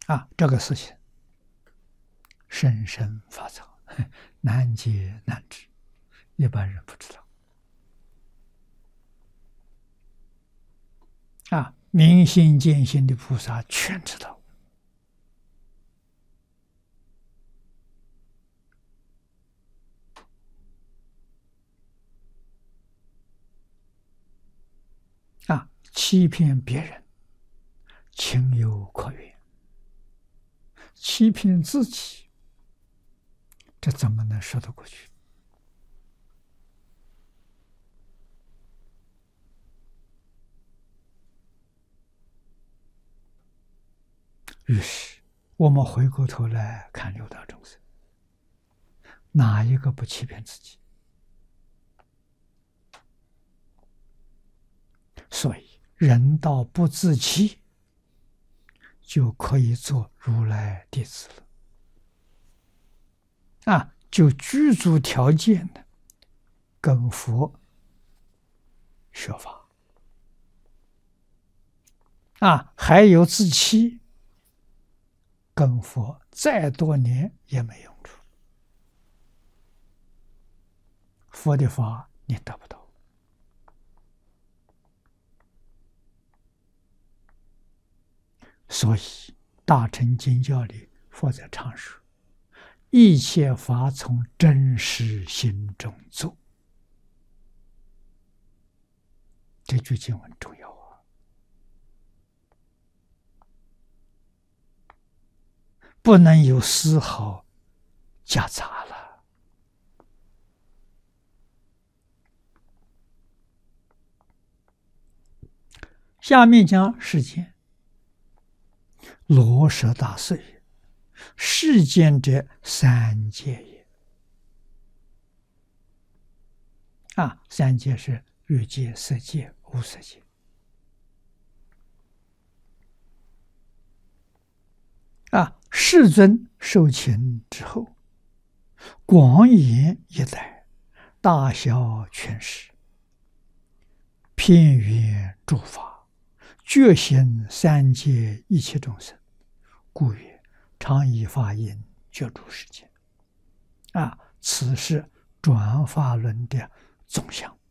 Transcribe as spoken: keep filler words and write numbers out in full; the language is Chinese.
啊，这个事情深深发藏，难解难知，一般人不知道。啊，明心见性的菩萨全知道。啊，欺骗别人，情有可原；欺骗自己，这怎么能说得过去？于是，我们回过头来看六道众生，哪一个不欺骗自己？所以，人道不自欺，就可以做如来弟子了。啊，就具足条件的跟佛学法。啊，还有自欺，跟佛再多年也没用处。佛的法你得不到。所以大乘经教里佛在常说，一切法从真实心中做。这句经文重要啊！不能有丝毫夹杂了。下面讲世间。罗舍大岁，世间者三界也。啊，三界是欲界、色界、无色界。啊，世尊受请之后，广演一代，大小全释，遍圆诸法，觉行三界一切众生，故曰常以法音觉诸世界。啊，此是转法轮的总相。